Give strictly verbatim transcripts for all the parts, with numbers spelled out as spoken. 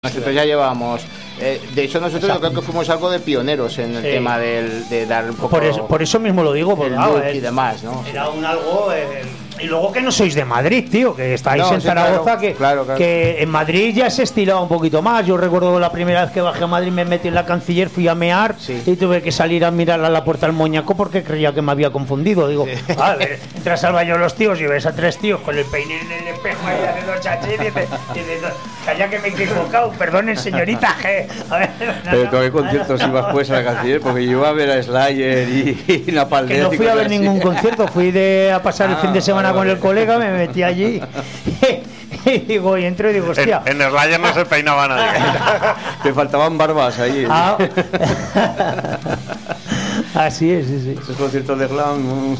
Nosotros ya llevamos, eh, de hecho nosotros yo creo que fuimos algo de pioneros en el sí. tema del, de dar un poco... Por eso, por eso mismo lo digo, porque ah, y demás, ¿no? Era un algo... Eh, y luego que no sois de Madrid, tío, que estáis no, en sí, Zaragoza, claro, que, claro, claro. que en Madrid ya se estilaba un poquito más. Yo recuerdo la primera vez que bajé a Madrid, me metí en la Canciller, fui a mear sí. y tuve que salir a mirar a la puerta del Moñaco porque creía que me había confundido. Digo, sí. a ver, entras al baño los tíos y ves a tres tíos con el peine en el espejo ahí haciendo chachín y dices, calla que me he equivocado, perdonen señorita, que a ver, no, pero no, ¿qué conciertos no, ibas pues a la Canciller? Porque yo iba a ver a Slayer y, y Napalm Death. Que no fui a ver así. Ningún concierto, fui de, a pasar ah, el fin de semana vale, con vale. el colega, me metí allí y digo, y entro y digo, hostia. En, en Slayer no se peinaba nadie. Te faltaban barbas ahí. Ah. Así es, sí, sí. Esos conciertos de glam.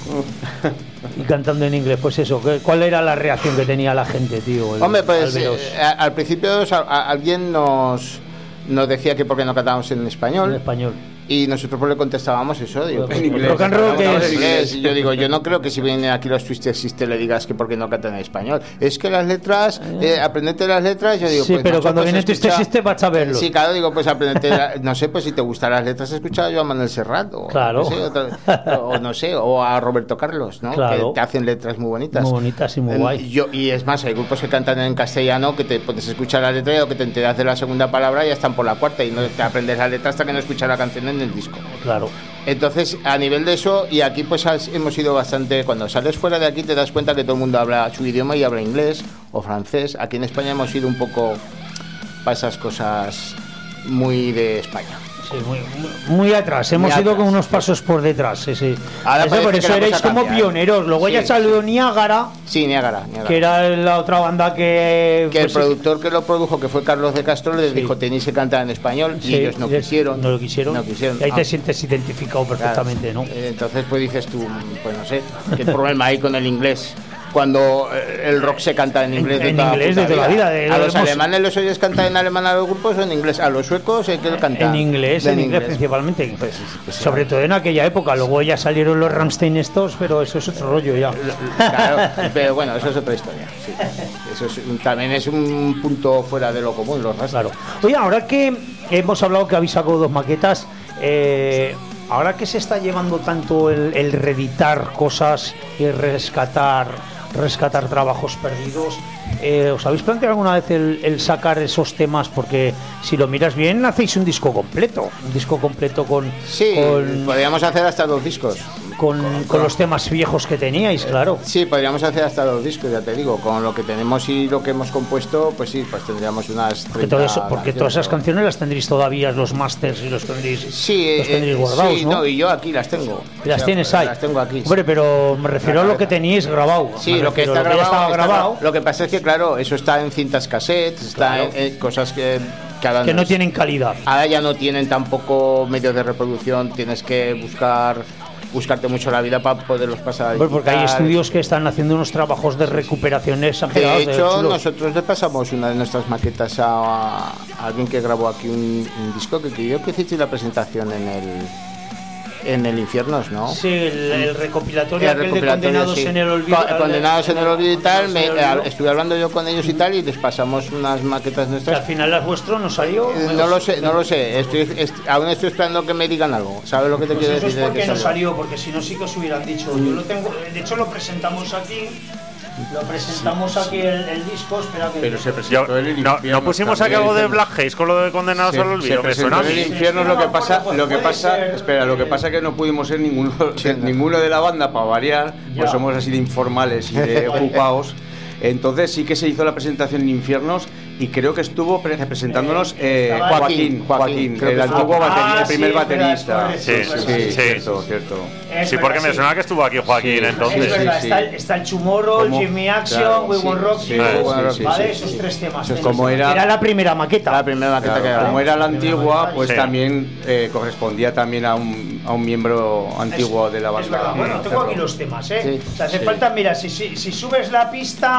Y cantando en inglés, pues eso, ¿cuál era la reacción que tenía la gente, tío? El, Hombre, pues eh, al principio o sea, a, alguien nos, nos decía que por qué no cantábamos en español. En español. Y nosotros pues le contestábamos eso, digo, pues, en inglés. Rock and roll que es inglés. Y yo digo, yo no creo que si vienen aquí los Twisted Sister le digas que por qué no cantan en español. Es que las letras, eh, aprendete las letras, yo digo, sí, pues pero no, cuando pues, viene Twisted Sister vas a verlo. Sí, claro, digo, pues aprendete, la, no sé, pues si te gustan las letras, he escuchado yo a Manuel Serrat, o claro. no sé, otra, o no sé, o a Roberto Carlos, ¿no? Claro. Que te hacen letras muy bonitas. Muy bonitas y muy guay. Yo, y es más, hay grupos que cantan en castellano que te puedes escuchar la letra y lo que te enteras de la segunda palabra y ya están por la cuarta y no te aprendes la letra hasta que no escuchas la canción en el disco. Claro. Entonces, a nivel de eso, y aquí pues hemos ido bastante, cuando sales fuera de aquí te das cuenta que todo el mundo habla su idioma y habla inglés o francés. Aquí en España hemos ido un poco para esas cosas muy de España. Sí, muy, muy, muy atrás, hemos muy ido atrás, con unos pasos sí. por detrás, sí, sí. Eso, por eso erais como cambia, pioneros. Luego sí, ya salió Niágara. Sí, Niágara, Niágara. Que era la otra banda que... Que pues, el productor que lo produjo, que fue Carlos de Castro, les sí. dijo, tenéis que cantar en español, sí, y ellos no quisieron. No lo quisieron. No quisieron. Y ahí ah. te sientes identificado perfectamente, claro. ¿no? Entonces, pues dices tú, pues no sé, ¿qué problema hay con el inglés? Cuando el rock se canta en inglés en, de en toda inglés la de toda la vida. De, a los alemanes los oyes cantar en alemán a los grupos o en inglés. A los suecos hay que cantar en inglés, en inglés, inglés principalmente. Pues, pues, sobre todo en aquella época. Luego ya salieron los Rammstein estos, pero eso es otro rollo ya. Claro, pero bueno, eso es otra historia. Sí. Eso es, también es un punto fuera de lo común, los Rammstein. Claro. Oye, ahora que hemos hablado que habéis sacado dos maquetas, eh, ahora que se está llevando tanto el, el reeditar cosas y rescatar rescatar trabajos perdidos, eh, ¿os habéis planteado alguna vez el, el sacar esos temas? Porque si lo miras bien, hacéis un disco completo, un disco completo con... Sí, con, podríamos hacer hasta dos discos. Con, con, con los temas viejos que teníais, claro. Sí, podríamos hacer hasta los discos, ya te digo, con lo que tenemos y lo que hemos compuesto, pues sí, pues tendríamos unas treinta porque, todo eso, porque todas esas canciones las tendréis todavía, los masters y los tendréis, sí, los tendréis eh, guardados, sí, ¿no? no, y yo aquí las tengo. Las o sea, tienes ahí. Las tengo aquí. Hombre, pero me refiero a lo que teníais grabado. Sí, lo que, está lo, que grabado, estaba grabado. Está, lo que pasa es que, claro, eso está en cintas cassettes, está claro. en, en cosas que... Que, que no tienen calidad. Ahora ya no tienen tampoco medios de reproducción, tienes que buscar... buscarte mucho la vida para poderlos pasar a pues porque hay estudios que están haciendo unos trabajos de recuperación exagerados. De hecho, de nosotros le pasamos una de nuestras maquetas a, a alguien que grabó aquí un, un disco que, que yo que hice la presentación en el en el Infiernos, ¿no? Sí, el, el recopilatorio, el recopilatorio de Condenados sí. en el Olvido. Condenados en el Olvido y tal, me, eh, estuve hablando yo con ellos y tal y les pasamos unas maquetas nuestras. ¿Que al final las vuestro no salió? Eh, no lo sé, no lo sé. Estoy, est aún estoy esperando que me digan algo. ¿Sabes lo que te pues quiero eso decir? Es porque de no salió, porque si no sí que os hubieran dicho. Yo lo tengo, de hecho lo presentamos aquí. Lo presentamos aquí el, el disco, espera que... Pero se presentó Yo, el no, no pusimos aquí algo de Black Haze con lo de Condenados al Olvido. Se presentó el Infierno, lo que pasa, lo que pasa, espera, lo que pasa es que no pudimos ser ninguno, ninguno de la banda para variar, pues somos así de informales y de ocupados. Entonces sí que se hizo la presentación en Infiernos y creo que estuvo presentándonos eh, Joaquín, Joaquín, Joaquín el antiguo baterista, el primer baterista. Sí, sí, sí, sí, cierto, cierto. Sí, porque me suena que estuvo aquí Joaquín sí, entonces. Es verdad, sí, está, el, está el Tomorrow, el Jimmy Action, claro, We Won't Rock sí, You, sí, sí, ¿vale? sí, Esos sí, tres temas. Eso es como era, era la primera maqueta. La primera maqueta claro, que era. Como era la antigua, pues sí. también eh, correspondía también a un, a un miembro antiguo es, de la banda. Es verdad. Bueno, tengo aquí los temas, ¿eh? Sí, o sea, hace sí. falta, mira, si, si, si subes la pista...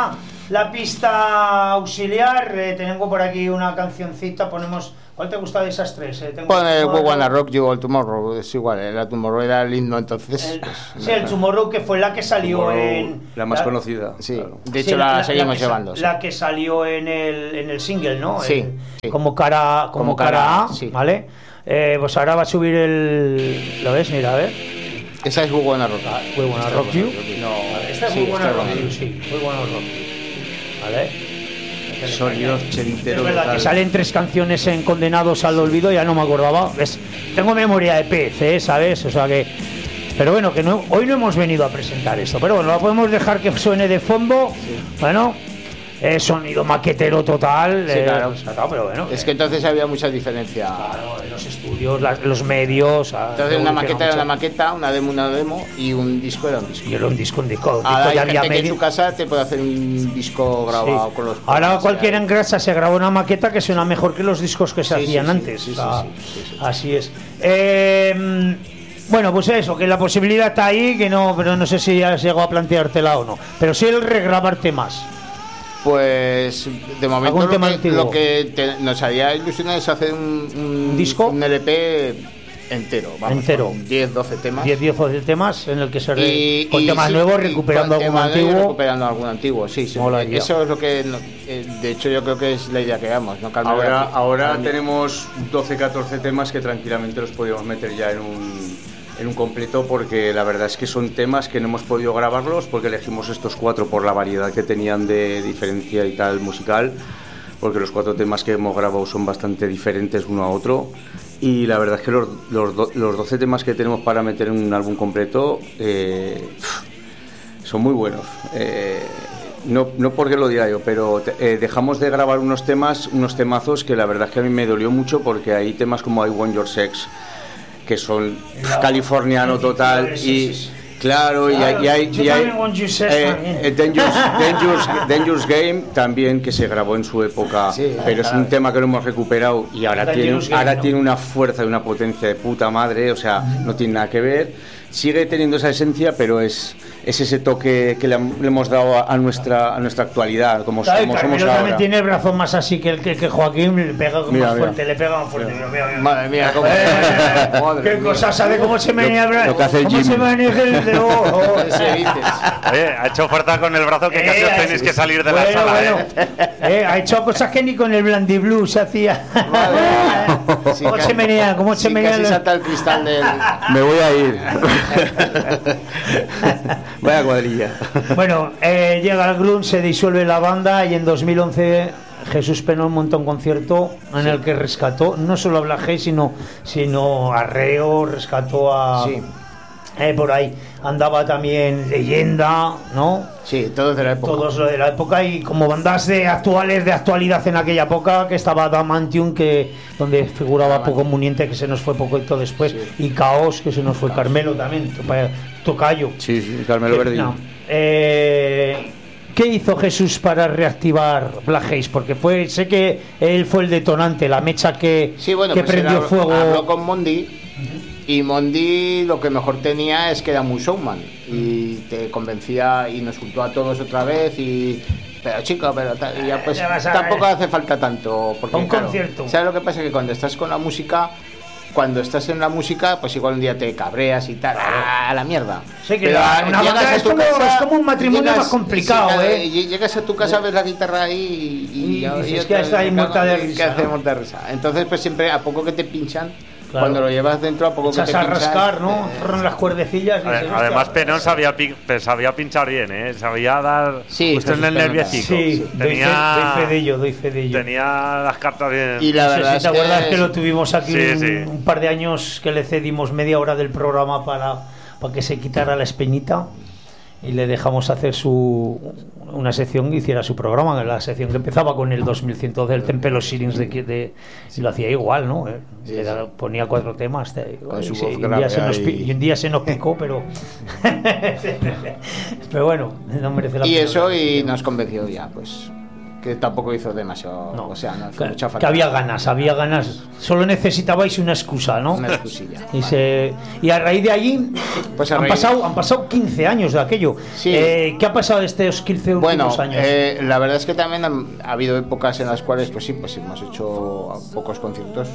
la pista auxiliar. Eh, tengo por aquí una cancioncita, ponemos... ¿Cuál te gusta de esas tres? Eh, tengo Pon el We Wanna Rock You All Tomorrow, es igual, eh, la Tomorrow era el himno, entonces... El, pues, sí, el Tomorrow, que fue la que salió Tomorrow, en... La más la, conocida. Sí, claro. de hecho sí, la, la seguimos la que, llevando. Sí. La que salió en el, en el single, ¿no? Sí, el, sí. Como cara, como Como cara, cara A, sí. ¿vale? Eh, pues ahora va a subir el... ¿Lo ves? Mira, a ver. Esa es We Wanna Rock. Ah, We Wanna Rock You. No, Vale, esta es sí, We Wanna está Rock bien. You, sí. We Wanna Rock You. ¿Vale? Sonidos chenteros. Es verdad total. que salen tres canciones en Condenados al Olvido, ya no me acordaba. ¿Ves? Tengo memoria de pez, ¿eh? ¿Sabes? O sea que... Pero bueno, que no, hoy no hemos venido a presentar esto. Pero bueno, lo podemos dejar que suene de fondo. Sí. Bueno, eh, sonido maquetero total. Sí, eh, claro. sacado, pero bueno. Es que entonces había mucha diferencia. Claro, en los estudios, las, los medios. Entonces una maqueta era una maqueta, una demo una demo y un disco era un disco. Y era un disco, un disco. Un Ahora disco hay ya gente que medio... en su casa te puede hacer un disco grabado sí. con los... Ahora cualquiera en grasa se graba una maqueta que suena mejor que los discos que se sí, hacían sí, antes. Sí, sí, o sea, sí, sí, sí, sí. Así es. Eh, bueno, pues eso, que la posibilidad está ahí, que no, pero no sé si ya llegó a planteártela o no. Pero sí el regrabar temas. Pues de momento lo tema que, lo que te, nos haría ilusión es hacer un, un, ¿Un disco? Un L P entero, vamos, entero. diez, doce temas. diez, doce temas en el que se re, y, con y, temas sí, nuevos recuperando algún antiguo. Recuperando algún antiguo, sí, sí. Molaría. Eso es lo que no, eh, de hecho yo creo que es la idea que damos, ¿no? Calma, Ahora, aquí, ahora calma. tenemos doce, catorce temas que tranquilamente los podríamos meter ya en un, en un completo, porque la verdad es que son temas que no hemos podido grabarlos porque elegimos estos cuatro por la variedad que tenían de diferencia y tal musical, porque los cuatro temas que hemos grabado son bastante diferentes uno a otro. Y la verdad es que los, los, do, los doce temas que tenemos para meter en un álbum completo eh, son muy buenos. Eh, no, no porque lo diga yo, pero eh, dejamos de grabar unos temas, unos temazos que la verdad es que a mí me dolió mucho, porque hay temas como I Want Your Sex, que son no, californiano total, y claro, y hay, y hay, y hay eh, eh, Dangerous, Dangerous, Dangerous Game también, que se grabó en su época, sí, pero claro, es un tema que lo hemos recuperado y ahora tiene, ahora tiene una fuerza y una potencia de puta madre, o sea, no tiene nada que ver. Sigue teniendo esa esencia, pero es, es ese toque que le, le hemos dado a, a nuestra a nuestra actualidad, como, claro, como somos ahora. También tiene el brazo más así que el que, que Joaquín, le pega mira, más mira. fuerte, le pega más fuerte. Mira, mira, mira. Madre mía, cómo, eh, qué cosa, ¿sabe cómo se menea el lo que hace el ¿Cómo Jimmy. se menea el dedo? Oh, Oye, ha hecho fuerza con el brazo que eh, casi os tenéis que salir de bueno, la sala, bueno. ¿eh? eh. Ha hecho cosas que ni con el Blandy Blue se hacía. Sí, ¿Cómo se menea? ¿Cómo se sí, menea? Casi salta el cristal del... Me voy a ir. Vaya cuadrilla. Bueno, eh, llega el grunge, se disuelve la banda y en dos mil once Jesús Penón monta un concierto en sí. el que rescató no solo a Black Haze, sino, sino a Reo, rescató a... Sí. Eh, por ahí andaba también Leyenda, ¿no? Sí, todos de la época. Todos de la época, y como bandas de actuales, de actualidad en aquella época, que estaba Damantium, que donde figuraba Damantium. Poco Muniente, que se nos fue poquito después, sí. y Caos, que se nos fue, Caos. Carmelo también, Tocayo. Sí, sí, Carmelo Verdín. No. Eh, ¿Qué hizo Jesús para reactivar Black Haze? Porque fue, sé que él fue el detonante, la mecha que, sí, bueno, que pues prendió era, fuego. Habló con Mondi. Y Mondi lo que mejor tenía es que era muy showman y te convencía y nos juntó a todos otra vez y pero chico, pero y ya pues ya tampoco hace falta tanto porque un claro, concierto. ¿Sabes lo que pasa? Que cuando estás con la música, cuando estás en la música, pues igual un día te cabreas y tal, a la mierda. Sí, que la, una llegas es, como, casa, es como un matrimonio llegas, más complicado, sí, ¿eh? Llegas a tu casa, ves la guitarra ahí y, y, y, y dices y que está ahí muerta de risa. Que hacemos de risa. Entonces, pues siempre a poco que te pinchan. Claro. Cuando lo llevas dentro, a poco Echas que te a pinchan, rascar, ¿no? Eh, las cuerdecillas. Además, dices, además Penón sabía, sabía pinchar bien, ¿eh? Sabía dar sí, justo en el nerviecico. Sí, sí. Tenía, doy, fe, doy fe de ello, doy fe de ello. Tenía las cartas bien. Y la no verdad sé si te es acuerdas que, que lo tuvimos aquí sí, un, sí. un par de años, que le cedimos media hora del programa para, para que se quitara la espinita y le dejamos hacer su una sección que hiciera su programa, la sección que empezaba con el dos mil cien del Temple of Sirens de, de, y lo hacía igual, ¿no? Sí, Era, ponía cuatro temas de, con y, su se, voz y, un día se nos, y... y un día se nos picó, pero pero bueno, no merece la y pena. eso y nos convenció ya, pues que tampoco hizo demasiado, no, o sea, no fue que, mucha falta. Que había ganas, había ganas, solo necesitabais una excusa, ¿no? Una excusilla. Y, vale. se, y a raíz de allí pues han, raíz... Pasado, han pasado quince años de aquello. Sí. Eh, ¿Qué ha pasado estos quince bueno, últimos años? Eh, la verdad es que también han, ha habido épocas en las cuales, pues sí, pues hemos hecho pocos conciertos.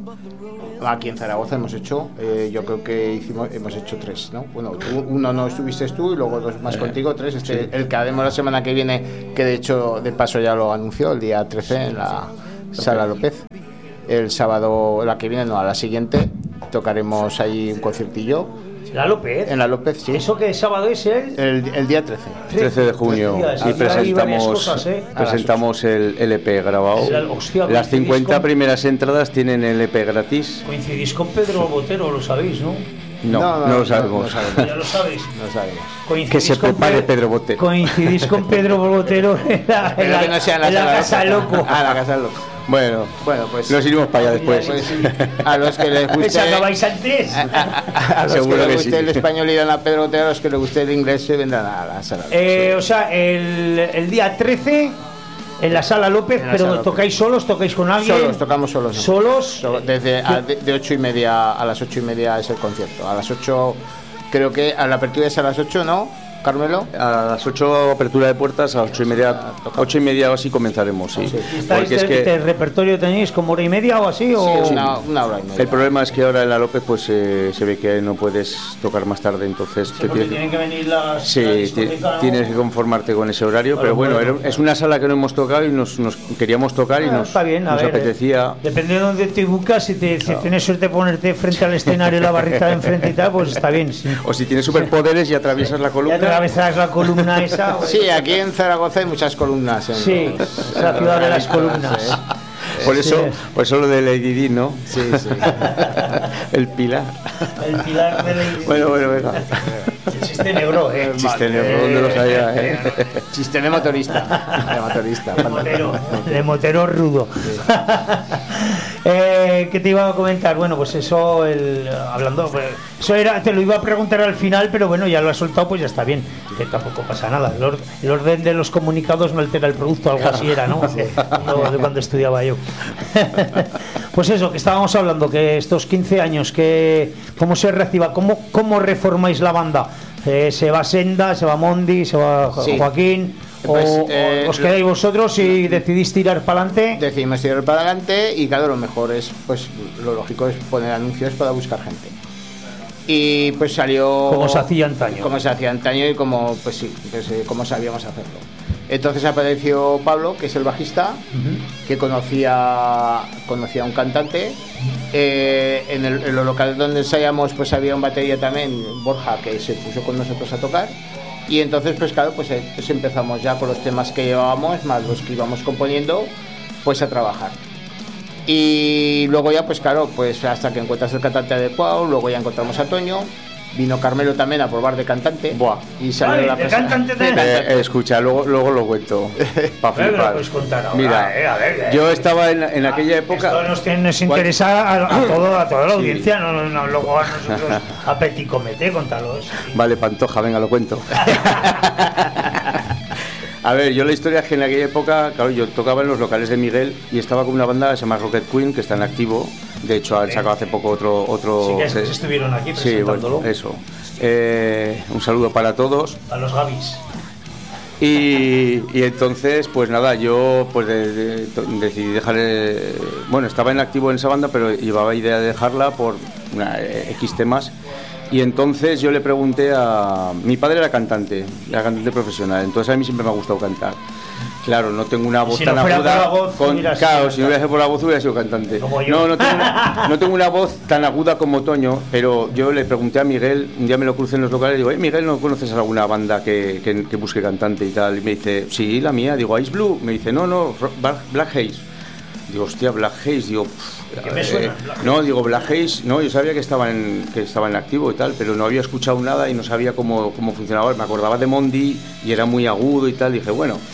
Aquí en Zaragoza hemos hecho, eh, yo creo que hicimos, hemos hecho tres, ¿no? Bueno, tú, uno no estuviste tú y luego dos más eh, contigo, tres. Este, sí. El que haremos la semana que viene, que de hecho, de paso ya lo anunció, el día trece en la Sala López. El sábado, la que viene, no, a la siguiente, tocaremos ahí un conciertillo. ¿La López? En la López, sí. ¿Eso qué sábado es el? El, el día trece. trece de junio. Días, y presentamos, cosas, ¿eh? presentamos el L P grabado. La, hostia, las cincuenta con... primeras entradas tienen el L P gratis. Coincidís con Pedro Botero, lo sabéis, ¿no? No, no, no, no lo sabemos. No, no sabemos. Ya lo sabéis. No sabemos. Que se prepare Pedro Botero. Coincidís con Pedro Botero en la, en la, no sea en la, en la Casa Loco. Ah, la Casa Loco. Bueno, bueno, pues nos iremos para allá después. Pues, a los que les guste. ¿Se acabáis antes? A, a, a los Seguro que les guste que sí. El español irán a Pedro Botero, a los que les guste el inglés se vendrán a la sala. Eh, o sea, el, el día trece en la Sala López, la pero sala tocáis López. solos, tocáis con alguien. Solos, tocamos solos. Solos. Desde a, de, de ocho y media a las ocho y media es el concierto. A las ocho, creo que a la apertura es a las ocho, ¿no? Carmelo, a las ocho apertura de puertas, a las ocho y media, a ocho y media o así comenzaremos, sí. sí. ¿Estáis de, es que de repertorio tenéis como hora y media o así? O... Sí, una, una hora y media. El problema es que ahora en la López pues eh, se ve que no puedes tocar más tarde, entonces sí, te tienes... tienen que venir las. Sí, la ¿no? Tienes que conformarte con ese horario, bueno, pero bueno, bueno, es una sala que no hemos tocado y nos, nos queríamos tocar ah, y nos, está bien, a nos ver, apetecía. Eh, depende de dónde te buscas, si, te, si no. tienes suerte de ponerte frente al escenario la barrita de enfrente y tal, pues está bien. Sí. O si tienes superpoderes y atraviesas la columna. Y atravesas la columna. Esa, sí, aquí en Zaragoza hay muchas columnas. En, sí, es la ciudad de las columnas. Sí. Por eso, sí. por eso lo de Lady Di, ¿no? Sí, sí. El pilar. El pilar de Lady Di. Bueno, bueno, venga. El chiste negro, ¿eh? El chiste negro, eh, ¿dónde lo sabía? Eh? Chiste de motorista. De motorista. De motero, de motero rudo. Sí. eh, ¿Qué te iba a comentar? Bueno, pues eso, el, hablando, pues, eso era, te lo iba a preguntar al final, pero bueno, ya lo has soltado, pues ya está bien, que tampoco pasa nada. El, or, el orden de los comunicados no altera el producto, algo así era, ¿no? Sí. No, de cuando estudiaba yo. Pues eso, que estábamos hablando, que estos quince años, que cómo se reactiva, cómo, cómo reformáis la banda. Eh, se va Senda, se va Mondi, se va sí. Joaquín. Pues, o, eh, ¿Os quedáis vosotros y decidís tirar para adelante? Decidimos tirar para adelante y claro, lo mejor es, pues lo lógico es poner anuncios para buscar gente. Y pues salió... Como se hacía antaño. Como se hacía antaño y como, pues sí, pues, eh, como sabíamos hacerlo. Entonces apareció Pablo, que es el bajista, uh-huh. que conocía, conocía a un cantante. Eh, en, el, en los locales donde ensayamos pues había un batería también, Borja, que se puso con nosotros a tocar. Y entonces pues claro, pues, eh, pues empezamos ya con los temas que llevábamos, más los que íbamos componiendo, pues a trabajar. Y luego ya pues claro, pues hasta que encuentras el cantante adecuado, luego ya encontramos a Toño. Vino Carmelo también a probar de cantante. Buah. Y salió Ay, la de cantante de... eh, eh, escucha, luego, luego lo cuento. Para flipar. Lo contar ahora, Mira, eh, a ver, eh, yo estaba en, en aquella época. Esto nos, nos interesa a, a, todo, a toda la audiencia, sí. no, no, no, luego a nosotros a Petit Comité, contalo. Sí. Vale, Pantoja, venga, lo cuento. A ver, yo la historia es que en aquella época, claro, yo tocaba en los locales de Miguel y estaba con una banda que se llama Rocket Queen, que está en activo. De hecho, han sacado hace poco otro... otro sí, que se, estuvieron aquí presentándolo. Sí, bueno, eso. Eh, un saludo para todos. A los Gavis. Y, y entonces, pues nada, yo pues de, de, decidí dejar... Eh, bueno, estaba en activo en esa banda, pero llevaba idea de dejarla por una, eh, X temas. Y entonces yo le pregunté a... Mi padre era cantante, era cantante profesional, entonces a mí siempre me ha gustado cantar. Claro, no tengo una voz si tan no aguda. Voz, con, claro, si no hubiera sido por la voz hubiera sido cantante. No, no tengo, una, no tengo una voz tan aguda como Toño, pero yo le pregunté a Miguel, un día me lo crucé en los locales y digo, hey, Miguel, ¿no conoces alguna banda que, que, que busque cantante y tal? Y me dice, sí, la mía. Digo, Ice Blue. Me dice, no, no, Black Haze. Digo, hostia, Black Haze. Digo, ¿qué me suena? Eh, no, digo, Black Haze, no, yo sabía que estaba en que estaba en activo y tal, pero no había escuchado nada y no sabía cómo, cómo funcionaba. Me acordaba de Mondi y era muy agudo y tal. Dije, bueno,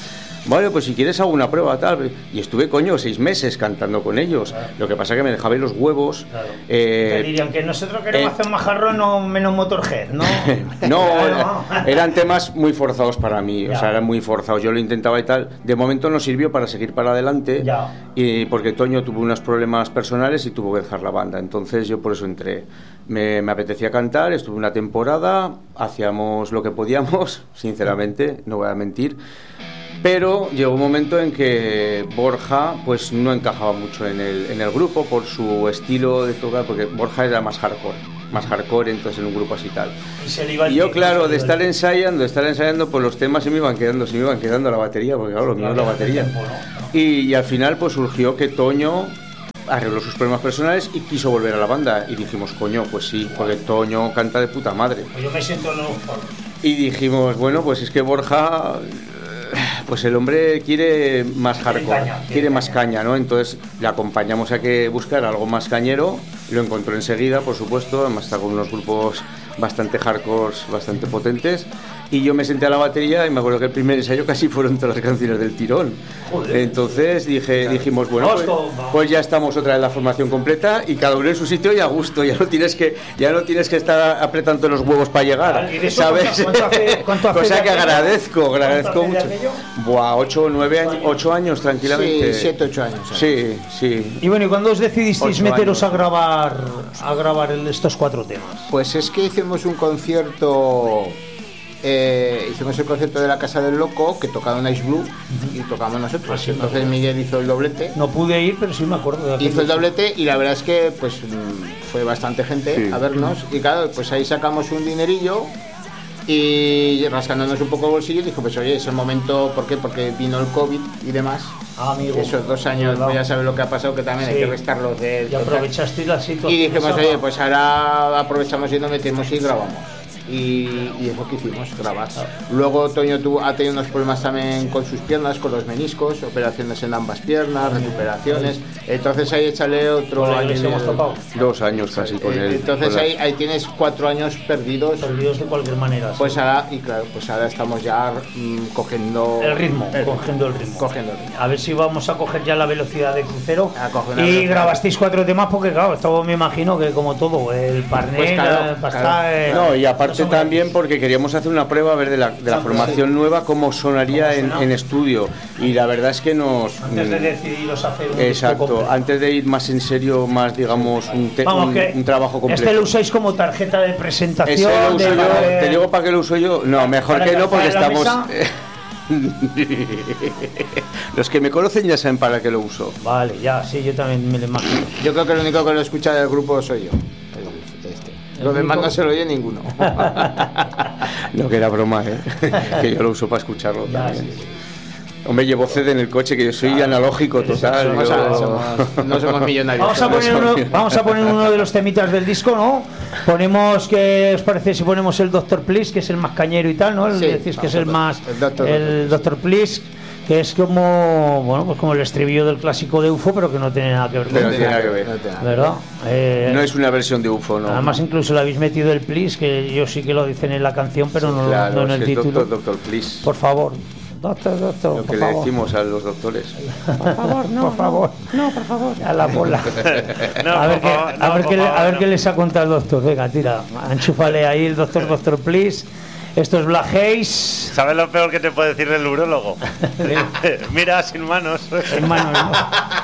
vale, pues si quieres hago una prueba, tal. Y estuve, coño, seis meses cantando con ellos. Claro. Lo que pasa es que me dejaba los huevos. Claro. Eh, Te dirían que nosotros queremos eh, hacer más jarrón, no menos Motorhead, ¿no? No, claro. Eran temas muy forzados para mí, ya. O sea, eran muy forzados. Yo lo intentaba y tal. De momento no sirvió para seguir para adelante, ya. Y porque Toño tuvo unos problemas personales y tuvo que dejar la banda. Entonces yo por eso entré. Me, me apetecía cantar, estuve una temporada, hacíamos lo que podíamos, sinceramente, no voy a mentir. Pero llegó un momento en que Borja pues no encajaba mucho en el, en el grupo por su estilo de tocar, porque Borja era más hardcore, más hardcore, entonces en un grupo así tal. Y, se le iba y yo, claro, de estar ensayando, de estar ensayando, pues los temas se me iban quedando, se me iban quedando la batería, porque claro, lo mío es la batería. Tiempo, ¿no? y, y al final pues surgió que Toño arregló sus problemas personales y quiso volver a la banda. Y dijimos, coño, pues sí, porque Toño canta de puta madre. Yo me siento en los foros. Y dijimos, bueno, pues es que Borja... Pues el hombre quiere más hardcore, caña, quiere, quiere más caña, ¿no? Entonces le acompañamos a que buscara algo más cañero, lo encontró enseguida, por supuesto, además está con unos grupos bastante hardcore, bastante potentes, y yo me senté a la batería y me acuerdo que el primer ensayo casi fueron todas las canciones del tirón. Joder. Entonces dije, claro. dijimos, bueno, pues, pues ya estamos otra vez la formación completa y cada uno en su sitio y a gusto, ya no tienes que, ya no tienes que estar apretando los huevos para llegar, ¿sabes? ¿Cuánto hace, cuánto hace Cosa que agradezco, agradezco mucho. Buah, ocho o nueve años, ocho años tranquilamente. Sí, siete, ocho años. ¿sabes? Sí, sí. Y bueno, ¿y cuándo os decidisteis meteros años. a grabar a grabar estos cuatro temas? Pues es que hicimos un concierto, eh, hicimos el concierto de la Casa del Loco, que tocaron Ice Blue, uh-huh. y tocamos nosotros. Ah, sí, entonces Miguel hizo el doblete. No pude ir, pero sí me acuerdo. De hizo el doblete y la verdad es que pues fue bastante gente sí. a vernos. Y claro, pues ahí sacamos un dinerillo. Y rascándonos un poco el bolsillo, dijo, pues oye, es el momento, ¿por qué? Porque vino el COVID y demás. Ah, amigo. Esos dos años, pues ya sabes lo que ha pasado, que también sí. hay que restarlos de... Y aprovechaste la situación. Y dijimos, oye, pues ahora aprovechamos y nos metemos y grabamos. Y, y es lo que hicimos, grabar. Luego Toño tuvo, ha tenido unos problemas también con sus piernas, con los meniscos, operaciones en ambas piernas, recuperaciones. Entonces ahí échale otro bueno, año. Hemos tocado. Dos años casi con él. Entonces con ahí, ahí tienes cuatro años perdidos. Perdidos de cualquier manera. Pues sí. ahora, y claro, pues ahora estamos ya mmm, cogiendo el ritmo, el, cogiendo el ritmo. Cogiendo el ritmo. A ver si vamos a coger ya la velocidad de crucero. Y velocidad. Grabasteis cuatro temas porque claro, esto me imagino que como todo, el parnel, pues claro, el pasta, claro. el, no, y aparte no también porque queríamos hacer una prueba a ver de la, de la formación nueva cómo sonaría en, en estudio y la verdad es que nos antes de decidiros hacer un exacto antes de ir más en serio, más digamos un, te, Vamos, un, un trabajo completo. Este lo usáis como tarjeta de presentación. Ese lo uso de, yo, de, te digo para qué lo uso yo, no, mejor que no porque estamos los que me conocen ya saben para qué lo uso. Vale, ya, sí, yo también me lo imagino. Yo creo que el único que lo escucha del grupo soy yo. Los demás no se lo oye ninguno. No, que era broma, ¿eh? Que yo lo uso para escucharlo ya, también. Sí, sí. Hombre, llevo C D en el coche, que yo soy claro, analógico total. Somos, yo... somos, no somos millonarios. Vamos a, poner uno, vamos a poner uno de los temitas del disco, ¿no? Ponemos, ¿qué os parece si ponemos el Doctor Please, que es el más cañero y tal, ¿no? Sí, decís que es el más... El Doctor, el Doctor Please, que es como bueno pues como el estribillo del clásico de U F O, pero que no tiene nada que ver con no tiene nada que ver, ¿verdad? Eh, no es una versión de U F O, no. Además incluso le habéis metido el please, que yo sí que lo dicen en la canción, pero sí, no, claro, no en el título. Doctor, doctor, please. Por favor. Doctor, doctor, lo por que favor. le decimos a los doctores. Por favor, no, por favor. No, por favor. A la bola. No, a ver, qué, favor, a no, ver, qué, le, a ver no. qué les ha contado el doctor. Venga, tira. Enchúfale ahí el doctor, doctor, please. Esto es Black Haze. ¿Sabes lo peor que te puede decir el urólogo? Mira, sin manos. Sin manos, no.